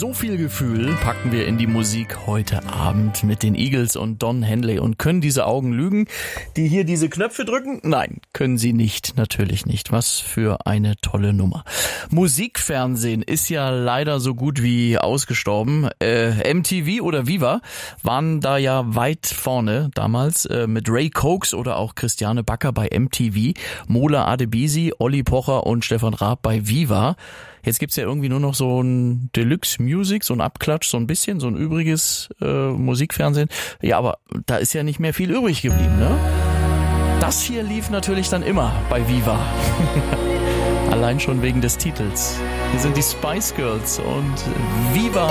So viel Gefühl packen wir in die Musik heute Abend mit den Eagles und Don Henley. Und können diese Augen lügen, die hier diese Knöpfe drücken? Nein, können sie nicht, natürlich nicht. Was für eine tolle Nummer. Musikfernsehen ist ja leider so gut wie ausgestorben. MTV oder Viva waren da ja weit vorne damals mit Ray Cokes oder auch Christiane Backer bei MTV, Mola Adebisi, Olli Pocher und Stefan Raab bei Viva. Jetzt gibt's ja irgendwie nur noch so ein Deluxe Music, so ein Abklatsch, so ein bisschen, so ein übriges Musikfernsehen. Ja, aber da ist ja nicht mehr viel übrig geblieben, ne? Das hier lief natürlich dann immer bei Viva. Allein schon wegen des Titels. Hier sind die Spice Girls und Viva